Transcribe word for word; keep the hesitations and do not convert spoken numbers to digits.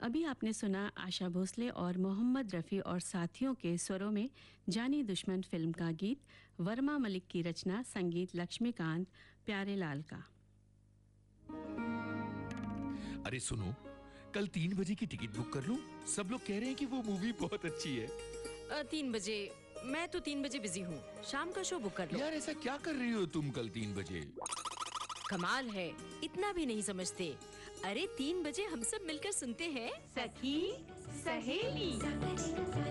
अभी आपने सुना आशा भोसले और मोहम्मद रफ़ी और साथियों के स्वरों में जानी दुश्मन फिल्म का गीत, वर्मा मलिक की रचना, संगीत लक्ष्मीकांत प्यारेलाल का। अरे सुनो, कल तीन बजे की टिकट बुक कर लूं? सब लोग कह रहे हैं कि वो मूवी बहुत अच्छी है। अ, तीन बजे? मैं तो तीन बजे बिजी हूँ। शाम का शो बुक कर लो। यार ऐसा क्या कर रही हो तुम कल तीन बजे? कमाल है, इतना भी नहीं समझते। अरे तीन बजे हम सब मिलकर सुनते हैं सखी सहेली।